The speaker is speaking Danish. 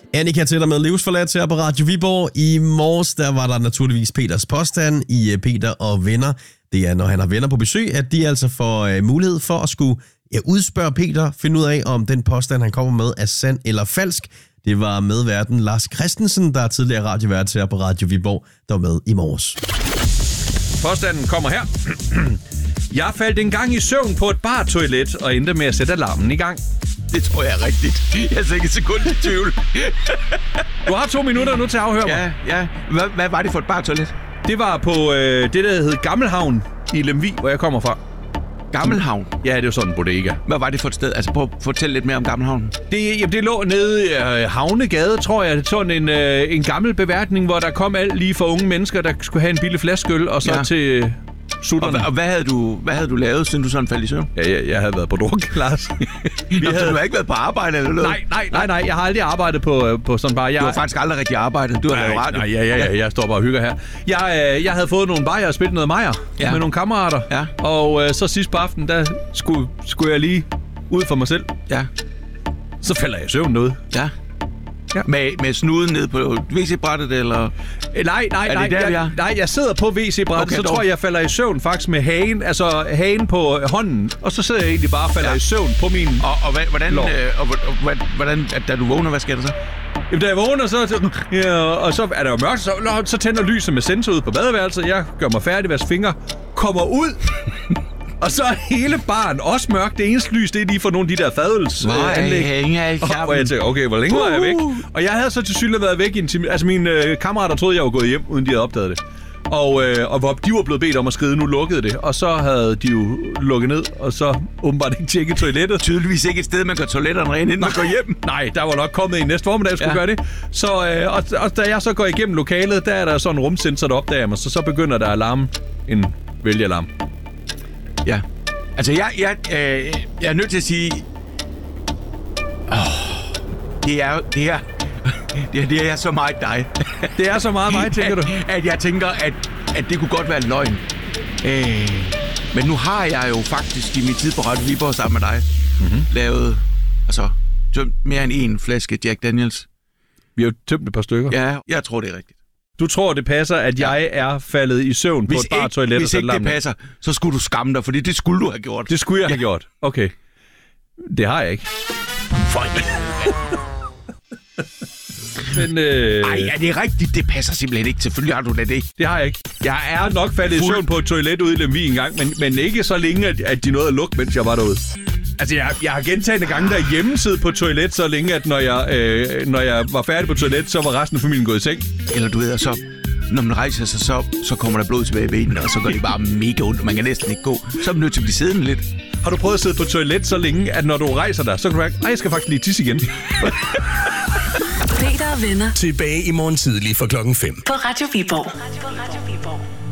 Annika tæller med livsforladt her på Radio Viborg. I morges der var der naturligvis Peters påstand i Peter og Venner. Det er, når han har venner på besøg, at de altså får mulighed for at skulle udspørge Peter, finde ud af, om den påstand, han kommer med, er sand eller falsk. Det var medværten Lars Christensen, der er tidligere radiovært her på Radio Viborg, der var med i morges. Påstanden kommer her. Jeg faldt engang i søvn på et bartoilet og endte med at sætte alarmen i gang. Det tror jeg er rigtigt. Jeg er så ikke et sekund i tvivl. Du har 2 minutter nu til at afhøre mig. Ja. Hvad var det for et bartoilet? Det var på det, der hed Gammelhavn i Lemvig, hvor jeg kommer fra. Gammelhavn? Ja, det er jo sådan en bodega. Hvad var det for et sted? Altså, prøv at fortælle lidt mere om Gammelhavn. Det lå nede i Havnegade, tror jeg. Sådan en gammel beværtning, hvor der kom alt lige for unge mennesker, der skulle have en billig flaskeøl, og så til sutterne. Og hvad havde du lavet, siden du sådan faldt i søvn? Ja, jeg havde været på druk, Lars. Så du har ikke været på arbejde eller noget? Nej, jeg har aldrig arbejdet på sådan bare. Du har faktisk aldrig rigtig arbejdet. Du har lavet radio. Nej, jeg står bare og hygger her. Jeg havde fået nogle bajer og spillet noget Meyer med nogle kammerater. Ja. Og så sidst på aftenen, der skulle jeg lige ud for mig selv. Ja. Så falder jeg i søvn noget. Ja. Ja. Med snuden ned på WC-brættet, eller? Nej, jeg sidder på WC-brættet, så tror jeg falder i søvn faktisk med hagen, altså hagen på hånden, og så sidder jeg egentlig bare og falder i søvn på min hvordan, da du vågner, hvad sker der så? Jamen, da jeg vågner, så er der jo mørkt, så tænder lyset med sensor ud på badeværelset, jeg gør mig færdig, vasker fingre, kommer ud, og så er hele baren også mørkt. Det eneste lys, det er lige for nogle af de der fadelsanlæg. Og jeg tænker, okay, hvor længe var jeg væk? Og jeg havde så til synligheden været væk i en time. Altså, mine kammerater troede, jeg var gået hjem, uden de havde opdaget det. Og hvor de var blevet bedt om at skride, nu lukkede det. Og så havde de jo lukket ned, og så åbenbart ikke tjekket toilettet. Tydeligvis ikke et sted, man gør toiletterne rent, inden man går hjem. Nej, der var nok kommet en næste formiddag, jeg skulle gøre det. Så, og da jeg så går igennem lokalet, der er der sådan en rumsensor, der opdager mig. Så begynder der at larme en vælgealarm. Ja. Altså, jeg er nødt til at sige... Det er så meget dig. Det er så meget mig, tænker du? At jeg tænker, at det kunne godt være en løgn. Men nu har jeg jo faktisk i min tid på Radio Viborg sammen med dig lavet... Altså, tømt mere end en flaske Jack Daniels. Vi har jo tømt et par stykker. Ja, jeg tror, det er rigtigt. Du tror, det passer, at jeg er faldet i søvn på et bartoilet? Hvis ikke det passer, så skulle du skamme dig, fordi det skulle du have gjort. Det skulle jeg have gjort? Okay. Det har jeg ikke. Føj. Men, Ej, er det rigtigt? Det passer simpelthen ikke. Selvfølgelig har du da det. Det har jeg ikke. Jeg er nok faldet i søvn på et toilet ude i Lemvig engang, men ikke så længe, at de nåede at lukke, mens jeg var derude. Altså, jeg har gentagne gange derhjemme siddet på toilet så længe, at når jeg var færdig på toilet, så var resten af familien gået i seng. Eller du ved, så når man rejser sig, så kommer der blod tilbage i benene, og så går det bare mega ondt, og man kan næsten ikke gå. Så er man nødt til at blive siddende lidt. Har du prøvet at sidde på toilet så længe, at når du rejser dig, så kan du mærke, jeg skal faktisk lige tisse igen. Peter og Venner. Tilbage i morgen tidlig fra 5:00. På Radio Viborg.